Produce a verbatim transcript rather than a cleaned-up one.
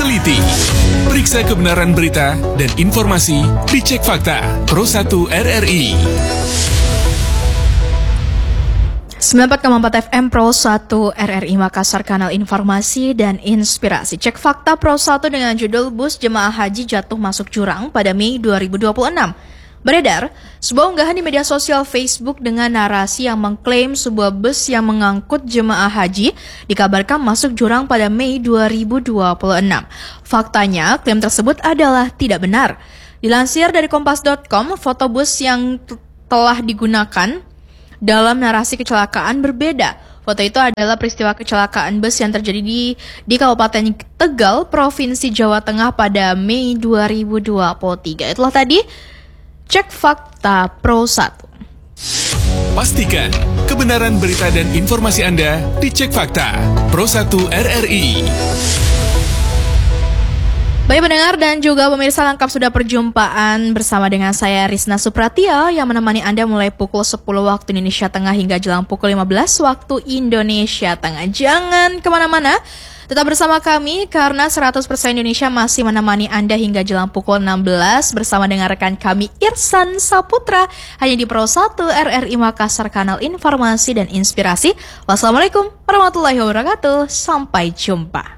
teliti. Periksa kebenaran berita dan informasi di Cek Fakta Pro satu R R I. sembilan puluh empat koma empat F M Pro satu R R I Makassar, kanal informasi dan inspirasi. Cek Fakta Pro satu dengan judul Bus Jemaah Haji Jatuh Masuk Jurang pada Mei dua ribu dua puluh enam. Beredar sebuah unggahan di media sosial Facebook dengan narasi yang mengklaim sebuah bus yang mengangkut jemaah haji dikabarkan masuk jurang pada Mei dua ribu dua puluh enam. Faktanya, klaim tersebut adalah tidak benar. Dilansir dari kompas titik com, foto bus yang t- telah digunakan dalam narasi kecelakaan berbeda. Foto itu adalah peristiwa kecelakaan bus yang terjadi di, di Kabupaten Tegal, Provinsi Jawa Tengah pada Mei dua ribu dua puluh tiga. Itulah tadi Cek Fakta Pro satu. Pastikan kebenaran berita dan informasi Anda di Cek Fakta Pro satu R R I. Baik pendengar dan juga pemirsa, lengkap sudah perjumpaan bersama dengan saya Risna Supratia yang menemani Anda mulai pukul sepuluh waktu Indonesia Tengah hingga jelang pukul lima belas waktu Indonesia Tengah. Jangan kemana-mana, tetap bersama kami karena seratus persen Indonesia masih menemani Anda hingga jelang pukul enam belas bersama dengan rekan kami Irsan Saputra hanya di Pro satu R R I Makassar, kanal informasi dan inspirasi. Wassalamualaikum warahmatullahi wabarakatuh. Sampai jumpa.